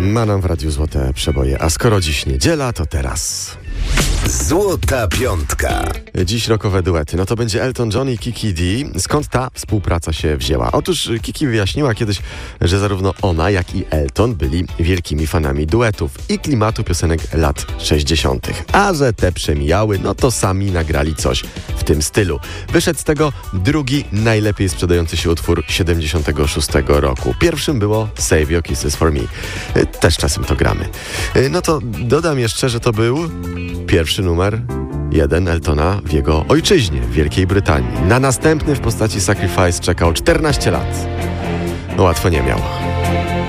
Ma nam w radiu złote przeboje, a skoro dziś niedziela, to teraz Złota Piątka. Dziś rockowe duety. No to będzie Elton John i Kiki Dee. Skąd ta współpraca się wzięła? Otóż Kiki wyjaśniła kiedyś, że zarówno ona, jak i Elton byli wielkimi fanami duetów i klimatu piosenek lat 60. A że te przemijały, no to sami nagrali coś w tym stylu. Wyszedł z tego drugi najlepiej sprzedający się utwór 76 roku. Pierwszym było Save Your Kisses for Me. Też czasem to gramy. No to dodam jeszcze, że to był pierwszy numer 1 Eltona w jego ojczyźnie, w Wielkiej Brytanii. Na następny w postaci Sacrifice czekał 14 lat. No łatwo nie miał.